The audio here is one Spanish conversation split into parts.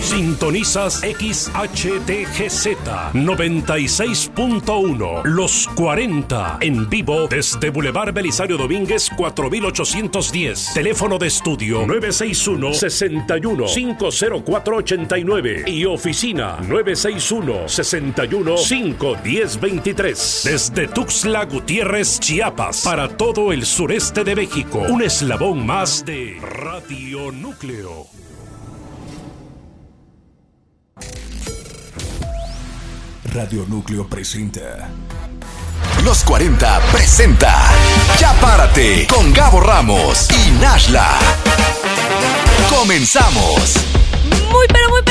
Sintonizas XHTGZ 96.1 Los 40 en vivo desde Boulevard Belisario Domínguez 4810. Teléfono de estudio 961-61-50489 y oficina 961-61-51023. Desde Tuxtla Gutiérrez, Chiapas, para todo el sureste de México. Un eslabón más de Radio Núcleo. Radio Núcleo presenta. Los 40 presenta Ya Párate con Gabo Ramos y Nashla. Comenzamos. Muy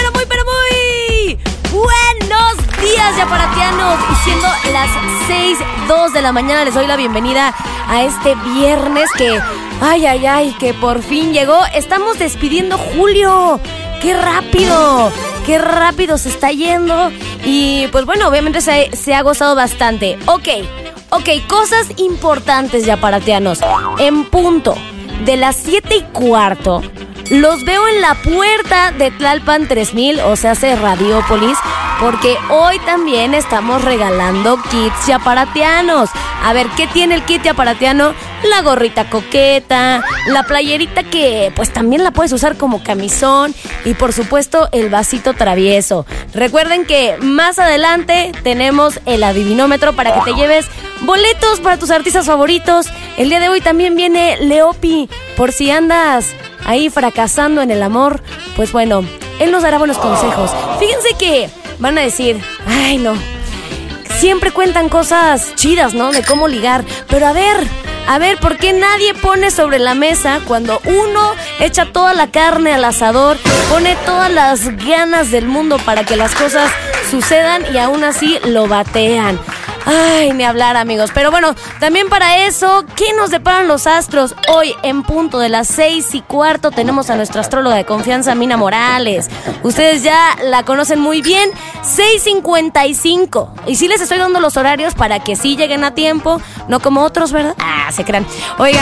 buenos días, yaparatianos. Y siendo las 6:02 de la mañana, les doy la bienvenida a este viernes que, que por fin llegó. Estamos despidiendo julio. ¡Qué rápido! ¡Qué rápido se está yendo! Y pues bueno, obviamente se ha gozado bastante. Ok, cosas importantes, yaparatianos. En punto de las 7:15, los veo en la puerta de Tlalpan 3000, o sea, Radiópolis, porque hoy también estamos regalando kits yaparatianos. A ver, ¿qué tiene el kit yaparatiano? La gorrita coqueta, la playerita que pues también la puedes usar como camisón y por supuesto el vasito travieso. Recuerden que más adelante tenemos el adivinómetro para que te lleves boletos para tus artistas favoritos. El día de hoy también viene Leopi, por si andas ahí fracasando en el amor, pues bueno, él nos dará buenos consejos. Fíjense que van a decir, ay no, siempre cuentan cosas chidas, ¿no? De cómo ligar, pero a ver, ¿por qué nadie pone sobre la mesa cuando uno echa toda la carne al asador, pone todas las ganas del mundo para que las cosas sucedan y aún así lo batean? Ay, ni hablar, amigos. Pero bueno, también para eso, ¿qué nos deparan los astros? Hoy, en punto de las 6:15, tenemos a nuestra astróloga de confianza, Mina Morales. Ustedes ya la conocen muy bien. 6:55. Y sí les estoy dando los horarios para que sí lleguen a tiempo, no como otros, ¿verdad? Se crean. Oigan,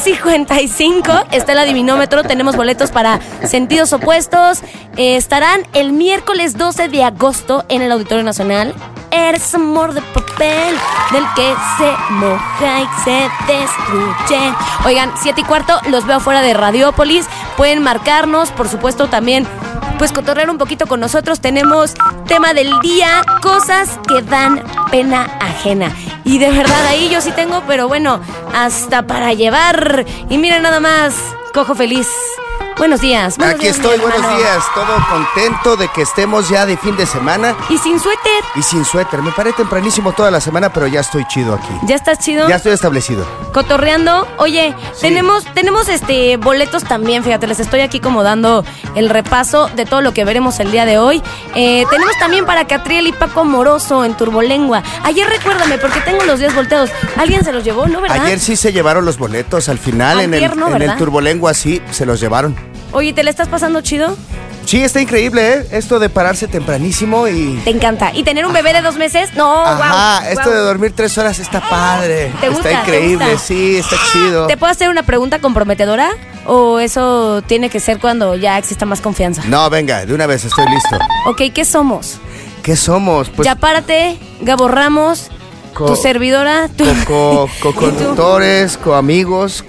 6:55 está el adivinómetro. Tenemos boletos para Sentidos Opuestos. Estarán el miércoles 12 de agosto en el Auditorio Nacional. Eres amor de papel del que se moja y se destruye. Oigan, 7:15, los veo afuera de Radiópolis. Pueden marcarnos, por supuesto, también pues cotorrear un poquito con nosotros. Tenemos tema del día, cosas que dan pena ajena. Y de verdad ahí yo sí tengo, pero bueno, hasta para llevar. Y miren nada más, Cojo Feliz. Buenos días. Aquí estoy, buenos días. Todo contento de que estemos ya de fin de semana. Y sin suéter. Me paré tempranísimo toda la semana, pero ya estoy chido aquí. ¿Ya estás chido? Ya estoy establecido. Cotorreando. Oye, sí. tenemos boletos también, fíjate, les estoy aquí como dando el repaso de todo lo que veremos el día de hoy. Tenemos también para Catriel y Paco Amoroso en Turbolengua. Ayer recuérdame, porque tengo los 10 volteados. ¿Alguien se los llevó, no, verdad? Ayer sí se llevaron los boletos, al final. Ayer, en el Turbolengua sí se los llevaron. Oye, ¿te la estás pasando chido? Sí, está increíble, ¿eh? Esto de pararse tempranísimo y... ¿Te encanta? ¿Y tener un bebé de 2 meses? No, Ajá, esto de dormir 3 horas está padre. ¿Te gusta? Está increíble, sí, está chido. ¿Te puedo hacer una pregunta comprometedora? ¿O eso tiene que ser cuando ya exista más confianza? No, venga, de una vez, estoy listo. Ok, ¿qué somos? ¿Qué somos? Pues... Ya párate, Gabo Ramos, tu servidora... Co-conductores, co-amigos,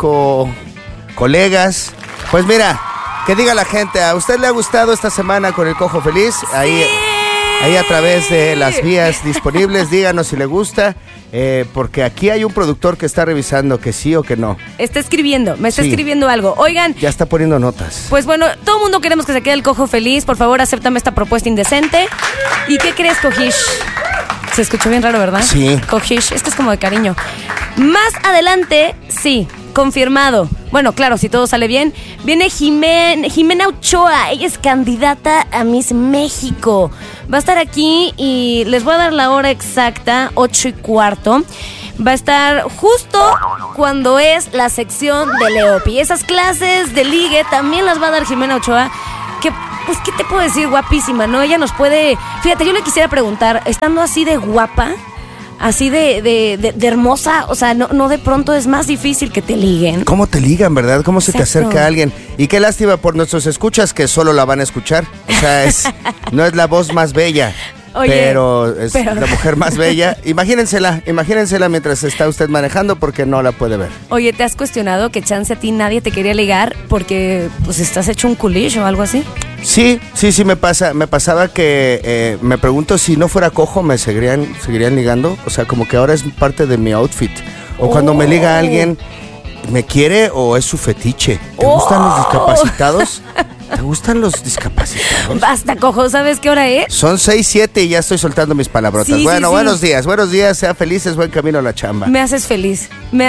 co-colegas. Pues mira... Que diga la gente, ¿a usted le ha gustado esta semana con el Cojo Feliz? Ahí a través de las vías disponibles, díganos si le gusta, porque aquí hay un productor que está revisando que sí o que no. Me está escribiendo algo. Oigan. Ya está poniendo notas. Pues bueno, todo el mundo queremos que se quede el Cojo Feliz. Por favor, acéptame esta propuesta indecente. ¿Y qué crees, Cojish? Se escuchó bien raro, ¿verdad? Sí. Cojish, es como de cariño. Más adelante, sí. Confirmado. Bueno, claro, si todo sale bien. Viene Jimena Ochoa. Ella es candidata a Miss México. Va a estar aquí y les voy a dar la hora exacta, 8:15. Va a estar justo cuando es la sección de Leopi. Esas clases de ligue también las va a dar Jimena Ochoa. Que, pues, ¿qué te puedo decir? Guapísima, ¿no? Ella nos puede... Fíjate, yo le quisiera preguntar, estando así de guapa... Así de hermosa, o sea, no de pronto es más difícil que te liguen. ¿Cómo te ligan, verdad? ¿Cómo se te acerca a alguien? Y qué lástima por nuestros escuchas que solo la van a escuchar. O sea, no es la voz más bella. Oye, pero es la mujer más bella. Imagínensela mientras está usted manejando porque no la puede ver. Oye, ¿te has cuestionado que chance a ti nadie te quería ligar porque pues estás hecho un culish o algo así? Sí, me pasaba que me pregunto si no fuera cojo me seguirían ligando. O sea, como que ahora es parte de mi outfit. O cuando me liga alguien, ¿me quiere o es su fetiche? ¿Te gustan los discapacitados? ¿Te gustan los discapacitados? Basta, cojo, ¿sabes qué hora es? Son 6:07 y ya estoy soltando mis palabrotas. Sí, bueno, sí. Buenos días, sean felices, buen camino a la chamba. Me haces feliz.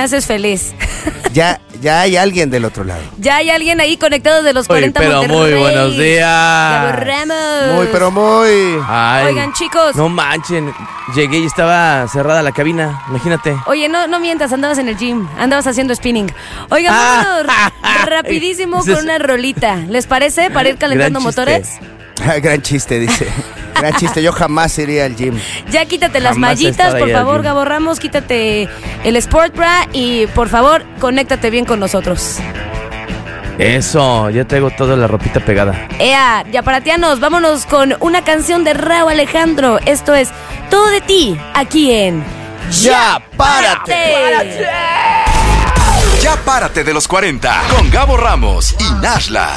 Ya hay alguien del otro lado. Ya hay alguien ahí conectado de los 40 pero Monterrey. muy buenos días. Gabo Ramos. Muy. Ay, Oigan, chicos. No manchen, llegué y estaba cerrada la cabina, imagínate. Oye, no mientas, andabas en el gym, andabas haciendo spinning. Oigan, vámonos rapidísimo con una rolita. ¿Les parece? Para ir calentando motores. Gran chiste, dice. Gran chiste, yo jamás iría al gym. Ya quítate las Jamás he mallitas, estado por ahí al favor, gym. Gabo Ramos, quítate el Sport Bra y por favor, conéctate bien con nosotros. Eso, ya traigo toda la ropita pegada. Ea, yaparatianos, vámonos con una canción de Rauw Alejandro. Esto es Todo de ti, aquí en ¡Ya, párate! Ya párate de los 40 con Gabo Ramos y Nashla.